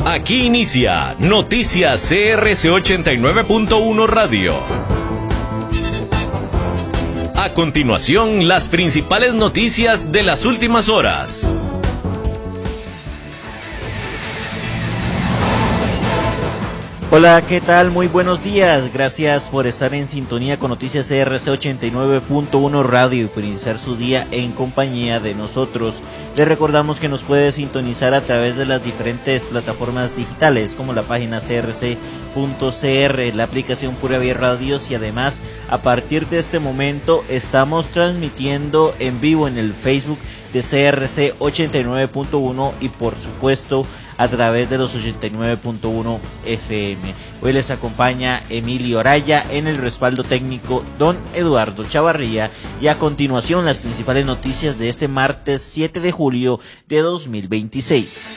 Aquí inicia Noticias CRC 89.1 Radio. A continuación, las principales noticias de las últimas horas. Hola, ¿qué tal? Muy buenos días. Gracias por estar en sintonía con Noticias CRC 89.1 Radio y por iniciar su día en compañía de nosotros. Les recordamos que nos puede sintonizar a través de las diferentes plataformas digitales como la página crc.cr, la aplicación Pura Vida Radios y además a partir de este momento estamos transmitiendo en vivo en el Facebook de CRC 89.1 y por supuesto a través de los 89.1 FM. Hoy les acompaña Emilio Araya, en el respaldo técnico don Eduardo Chavarría, y a continuación las principales noticias de este martes 7 de julio de 2026.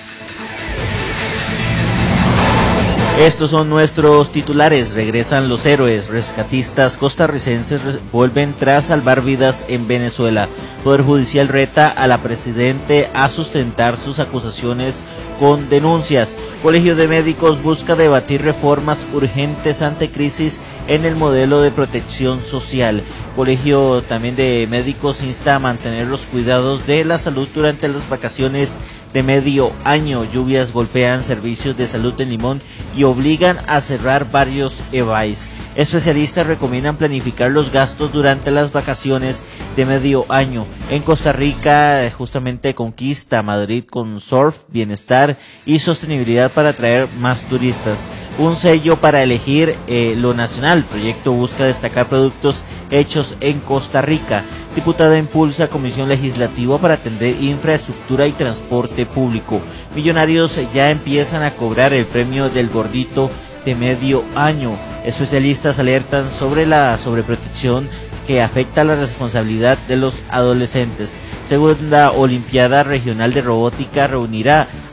Estos son nuestros titulares. Regresan los héroes. Rescatistas costarricenses vuelven tras salvar vidas en Venezuela. Poder Judicial reta a la presidente a sustentar sus acusaciones con denuncias. Colegio de Médicos busca debatir reformas urgentes ante crisis en el modelo de protección social. Colegio también de Médicos insta a mantener los cuidados de la salud durante las vacaciones de medio año. Lluvias golpean servicios de salud en Limón y obligan a cerrar varios EVAIS. Especialistas recomiendan planificar los gastos durante las vacaciones de medio año. En Costa Rica, justamente conquista Madrid con surf, bienestar y sostenibilidad para atraer más turistas. Un sello para elegir lo nacional. Proyecto busca destacar productos hechos en Costa Rica. Diputada impulsa comisión legislativa para atender infraestructura y transporte público. Millonarios ya empiezan a cobrar el premio del gordito de medio año. Especialistas alertan sobre la sobreprotección que afecta la responsabilidad de los adolescentes. Segunda Olimpiada Regional de Robótica reunirá